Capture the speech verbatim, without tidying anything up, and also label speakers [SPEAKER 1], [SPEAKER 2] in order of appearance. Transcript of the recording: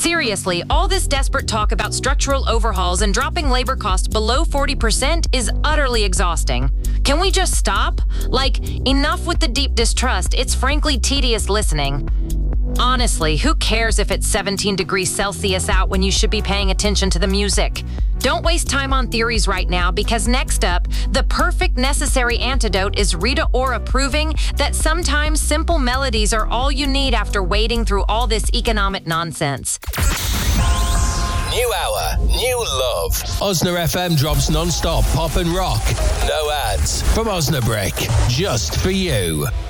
[SPEAKER 1] Seriously, all this desperate talk about structural overhauls and dropping labor costs below forty percent is utterly exhausting. Can we just stop? Like, enough with the deep distrust. It's frankly tedious listening. Honestly, who cares if it's seventeen degrees Celsius out when you should be paying attention to the music? Don't waste time on theories right now, because next up, the perfect necessary antidote is Rita Ora proving that sometimes simple melodies are all you need after wading through all this economic nonsense.
[SPEAKER 2] New hour, new love. Osna F M drops non-stop pop and rock. No ads. From Osnabrick, just for you.